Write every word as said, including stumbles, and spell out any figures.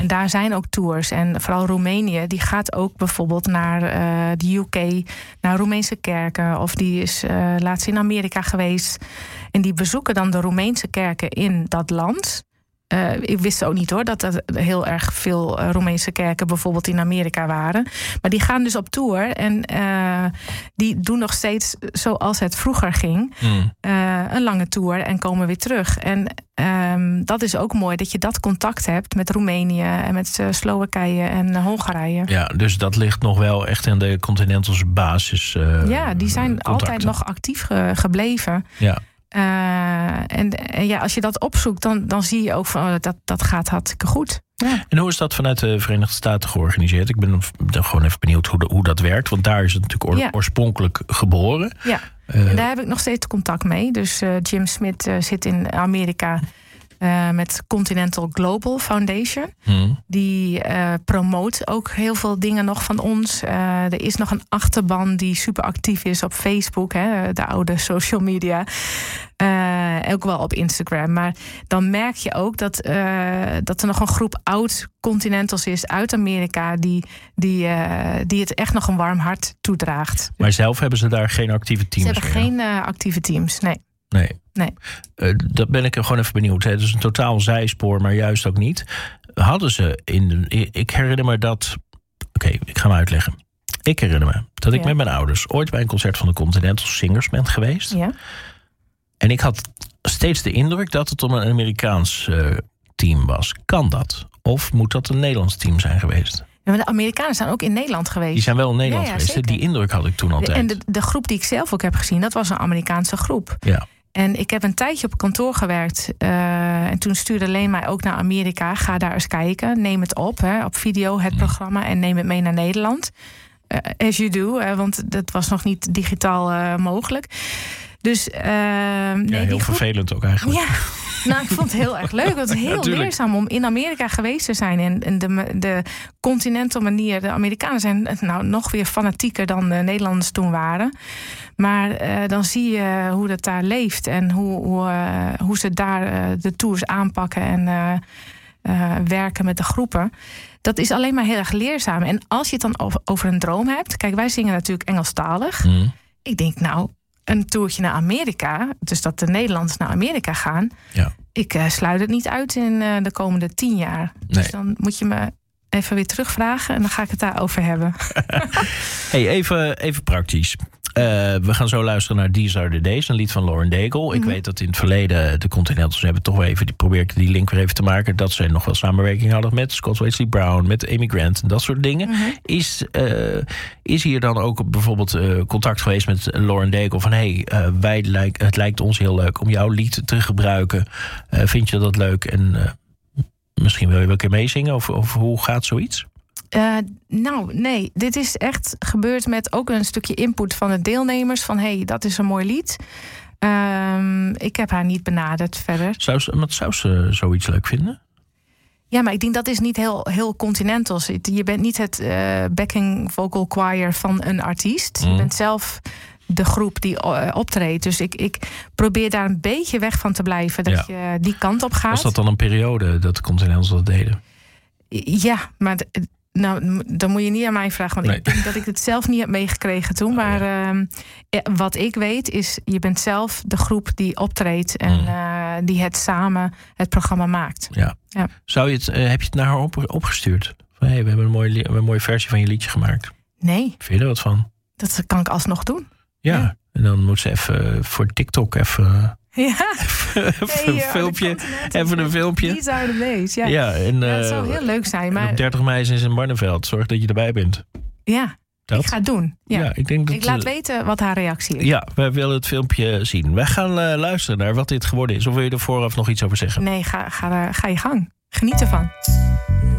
En daar zijn ook tours. En vooral Roemenië, die gaat ook bijvoorbeeld naar uh, de U K, naar Roemeense kerken. Of die is uh, laatst in Amerika geweest. En die bezoeken dan de Roemeense kerken in dat land. Uh, ik wist ook niet hoor, dat er heel erg veel uh, Roemeense kerken bijvoorbeeld in Amerika waren. Maar die gaan dus op tour en uh, die doen nog steeds zoals het vroeger ging. Mm. Uh, een lange tour en komen weer terug. En um, dat is ook mooi dat je dat contact hebt met Roemenië en met uh, Slowakije en uh, Hongarije. Ja, dus dat ligt nog wel echt in de Continentals basis. Uh, ja, die zijn contacten. altijd nog actief ge- gebleven. Ja. Uh, en, en ja, als je dat opzoekt, dan, dan zie je ook van oh, dat, dat gaat hartstikke goed. Ja. En hoe is dat vanuit de Verenigde Staten georganiseerd? Ik ben gewoon even benieuwd hoe, de, hoe dat werkt. Want daar is het natuurlijk oor, ja. oorspronkelijk geboren. Ja, uh, en daar heb ik nog steeds contact mee. Dus uh, Jim Smith uh, zit in Amerika uh, met Continental Global Foundation. Hmm. Die uh, promoot ook heel veel dingen nog van ons. Uh, er is nog een achterban die super actief is op Facebook. Hè, de oude social media. Uh, ook wel op Instagram. Maar dan merk je ook dat, uh, dat er nog een groep oud-continentals is uit Amerika die, die, uh, die het echt nog een warm hart toedraagt. Maar zelf hebben ze daar geen actieve teams? Ze hebben meer, geen uh, actieve teams, nee. Nee. nee. Uh, dat ben ik er gewoon even benieuwd. Het is een totaal zijspoor, maar juist ook niet. Hadden ze in de, ik herinner me dat... Oké, okay, ik ga me uitleggen. Ik herinner me dat ik ja. met mijn ouders ooit bij een concert van de Continental Singers ben geweest. Ja. En ik had steeds de indruk dat het om een Amerikaans uh, team was. Kan dat? Of moet dat een Nederlands team zijn geweest? Ja, maar de Amerikanen zijn ook in Nederland geweest. Die zijn wel in Nederland ja, ja, geweest. Zeker. Die indruk had ik toen altijd. En de, de groep die ik zelf ook heb gezien, dat was een Amerikaanse groep. Ja. En ik heb een tijdje op kantoor gewerkt. Uh, en toen stuurde Leen mij ook naar Amerika. Ga daar eens kijken. Neem het op, hè, op video, het mm. programma. En neem het mee naar Nederland. Uh, as you do, hè, want dat was nog niet digitaal uh, mogelijk. Dus, uh, ja, nee, heel die groep... vervelend ook eigenlijk. Ja, nou, ik vond het heel erg leuk. Het was heel ja, leerzaam om in Amerika geweest te zijn. En, en de, de continental manier, de Amerikanen zijn nou nog weer fanatieker dan de Nederlanders toen waren. Maar uh, dan zie je hoe dat daar leeft en hoe, hoe, uh, hoe ze daar uh, de tours aanpakken en uh, uh, werken met de groepen. Dat is alleen maar heel erg leerzaam. En als je het dan over, over een droom hebt, kijk, wij zingen natuurlijk Engelstalig. Mm. Ik denk, nou, een toertje naar Amerika, dus dat de Nederlanders naar Amerika gaan. Ja. Ik uh, sluit het niet uit in uh, de komende tien jaar. Nee. Dus dan moet je me even weer terugvragen en dan ga ik het daarover hebben. Hey, even, even praktisch. Uh, we gaan zo luisteren naar These Are The Days, een lied van Lauren Daigle. Mm-hmm. Ik weet dat in het verleden de Continentals hebben toch wel even, die probeer ik die link weer even te maken, dat ze nog wel samenwerking hadden met Scott Wesley Brown, met Amy Grant en dat soort dingen. Mm-hmm. Is, uh, is hier dan ook bijvoorbeeld uh, contact geweest met Lauren Daigle van hey, uh, wij lijk, het lijkt ons heel leuk om jouw lied te gebruiken. Uh, vind je dat leuk en uh, misschien wil je wel een keer meezingen of, of hoe gaat zoiets? Uh, nou, nee. Dit is echt gebeurd met ook een stukje input van de deelnemers. Van, hé, hey, dat is een mooi lied. Um, ik heb haar niet benaderd verder. Zou ze, maar zou ze zoiets leuk vinden? Ja, maar ik denk dat is niet heel, heel Continentals. Je bent niet het uh, backing vocal choir van een artiest. Mm. Je bent zelf de groep die uh, optreedt. Dus ik, ik probeer daar een beetje weg van te blijven. Dat ja. je die kant op gaat. Was dat dan een periode dat de Continentals dat deden? Ja, maar... De, Nou, dan moet je niet aan mij vragen, want nee. ik denk dat ik het zelf niet heb meegekregen toen. Maar uh, wat ik weet is, je bent zelf de groep die optreedt en mm. uh, die het samen het programma maakt. Ja. Ja. Zou je het, uh, heb je het naar haar op, opgestuurd? Van, hey, we hebben een mooie, we hebben een mooie versie van je liedje gemaakt. Nee. Vind je er wat van? Dat kan ik alsnog doen. Ja, ja. En dan moet ze even voor TikTok even... Ja, even, even hey, een filmpje. Even een filmpje. Die zou de wees. Ja, ja, en, ja, dat zou heel leuk zijn. Maar... op dertig mei is in Barneveld. Zorg dat je erbij bent. Ja, dat? Ik ga het doen. Ja. Ja, ik, denk dat, ik laat weten wat haar reactie is. Ja, wij willen het filmpje zien. Wij gaan uh, luisteren naar wat dit geworden is. Of wil je er vooraf nog iets over zeggen? Nee, ga, ga, ga je gang. Geniet ervan.